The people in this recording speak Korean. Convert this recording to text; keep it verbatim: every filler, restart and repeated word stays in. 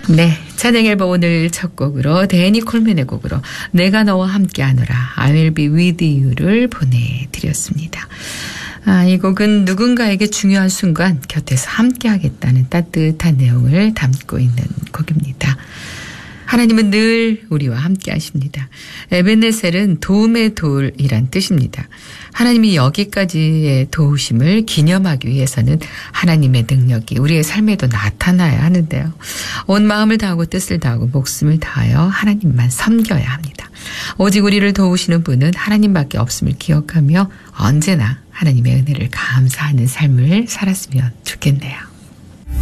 네, 찬양 앨범 오늘 첫 곡으로 데니 콜맨의 곡으로 내가 너와 함께하노라 I will be with you를 보내드렸습니다. 아, 이 곡은 누군가에게 중요한 순간 곁에서 함께하겠다는 따뜻한 내용을 담고 있는 곡입니다. 하나님은 늘 우리와 함께 하십니다. 에베네셀은 도움의 돌이란 뜻입니다. 하나님이 여기까지의 도우심을 기념하기 위해서는 하나님의 능력이 우리의 삶에도 나타나야 하는데요. 온 마음을 다하고 뜻을 다하고 목숨을 다하여 하나님만 섬겨야 합니다. 오직 우리를 도우시는 분은 하나님밖에 없음을 기억하며 언제나 하나님의 은혜를 감사하는 삶을 살았으면 좋겠네요.